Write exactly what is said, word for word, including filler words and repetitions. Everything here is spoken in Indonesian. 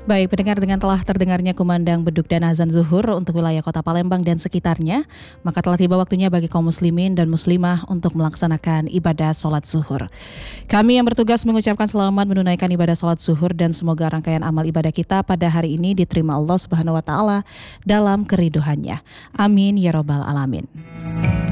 Baik, pendengar, dengan telah terdengarnya kumandang beduk dan azan zuhur untuk wilayah kota Palembang dan sekitarnya, maka telah tiba waktunya bagi kaum muslimin dan muslimah untuk melaksanakan ibadah sholat zuhur. Kami yang bertugas mengucapkan selamat menunaikan ibadah sholat zuhur dan semoga rangkaian amal ibadah kita pada hari ini diterima Allah Subhanahu wa Ta'ala dalam keriduhannya. Amin ya Robbal Alamin.